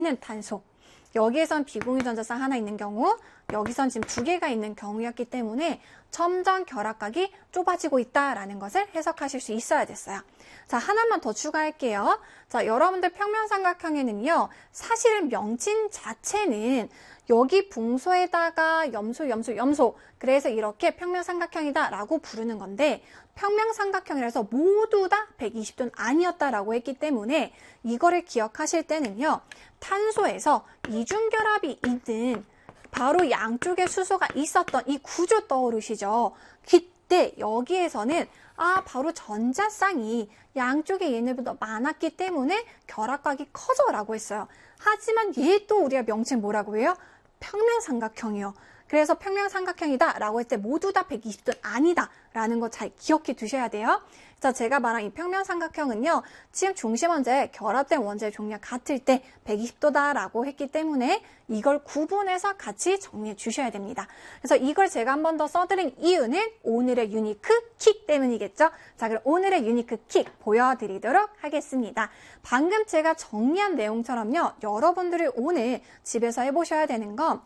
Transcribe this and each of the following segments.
있는 탄소. 여기에선 비공유전자쌍 하나 있는 경우, 여기선 지금 2개가 있는 경우였기 때문에 점점 결합각이 좁아지고 있다라는 것을 해석하실 수 있어야 됐어요. 자, 하나만 더 추가할게요. 자, 여러분들 평면삼각형에는요, 사실은 명칭 자체는 여기 붕소에다가 염소. 그래서 이렇게 평면삼각형이다라고 부르는 건데, 평면삼각형이라서 모두 다 120도는 아니었다라고 했기 때문에 이거를 기억하실 때는요, 탄소에서 이중결합이 있는 바로 양쪽에 수소가 있었던 이 구조 떠오르시죠? 그때 여기에서는 바로 전자쌍이 양쪽에 얘네보다 많았기 때문에 결합각이 커져라고 했어요. 하지만 얘 또 우리가 명칭 뭐라고 해요? 평면삼각형이요. 그래서 평면삼각형이다 라고 했을 때 모두 다 120도는 아니다 라는 거 잘 기억해 두셔야 돼요. 자, 제가 말한 이 평면삼각형은요, 지금 중심원자의 결합된 원자의 종류가 같을 때 120도다 라고 했기 때문에 이걸 구분해서 같이 정리해 주셔야 됩니다. 그래서 이걸 제가 한 번 더 써드린 이유는 오늘의 유니크 킥 때문이겠죠. 자, 그럼 오늘의 유니크 킥 보여드리도록 하겠습니다. 방금 제가 정리한 내용처럼요, 여러분들이 오늘 집에서 해보셔야 되는 건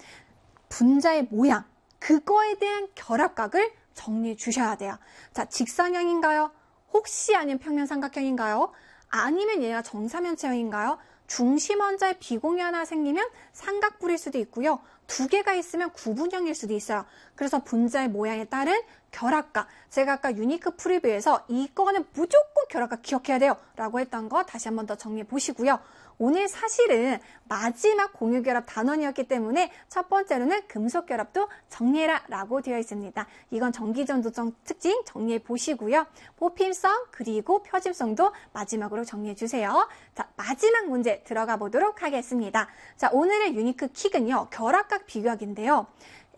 분자의 모양, 그거에 대한 결합각을 정리해 주셔야 돼요. 자, 직선형인가요? 혹시 아니면 평면삼각형인가요? 아니면 얘가 정사면체형인가요? 중심원자의 비공유 하나 생기면 삼각뿔일 수도 있고요. 2개가 있으면 구분형일 수도 있어요. 그래서 분자의 모양에 따른 결합각. 제가 아까 유니크 프리뷰에서 이거는 무조건 결합각 기억해야 돼요 라고 했던 거 다시 한 번 더 정리해 보시고요. 오늘 사실은 마지막 공유결합 단원이었기 때문에 첫 번째로는 금속결합도 정리해라 라고 되어 있습니다. 이건 전기전도성 특징 정리해 보시고요. 뽑힘성 그리고 표집성도 마지막으로 정리해 주세요. 자, 마지막 문제 들어가 보도록 하겠습니다. 자, 오늘의 유니크 킥은요, 결합각 비교학인데요.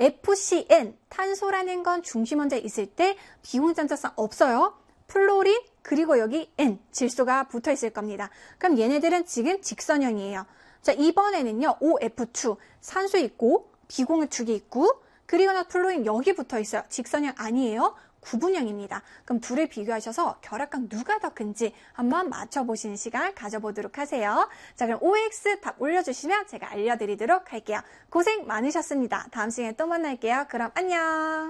FCN, 탄소라는 건 중심원자에 있을 때 비공유전자쌍 없어요. 플로린, 그리고 여기 N, 질소가 붙어 있을 겁니다. 그럼 얘네들은 지금 직선형이에요. 자, 이번에는요, OF2, 산소 있고, 비공유 2개 있고, 그리고 나 플로린 여기 붙어 있어요. 직선형 아니에요. 구분형입니다. 그럼 둘을 비교하셔서 결합각 누가 더 큰지 한번 맞춰보시는 시간 가져보도록 하세요. 자, 그럼 OX 답 올려주시면 제가 알려드리도록 할게요. 고생 많으셨습니다. 다음 시간에 또 만날게요. 그럼 안녕.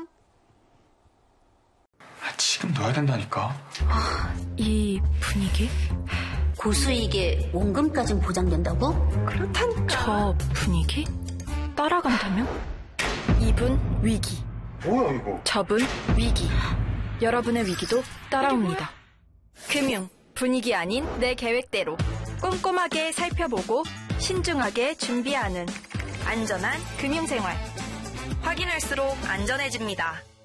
지금 넣어야 된다니까. 이 분위기? 고수익에 원금까진 보장된다고? 그렇다니까. 저 분위기? 따라간다면? 이분 위기. 뭐야 이거? 저분 위기. 여러분의 위기도 따라옵니다. 금융, 분위기 아닌 내 계획대로 꼼꼼하게 살펴보고 신중하게 준비하는 안전한 금융생활. 확인할수록 안전해집니다.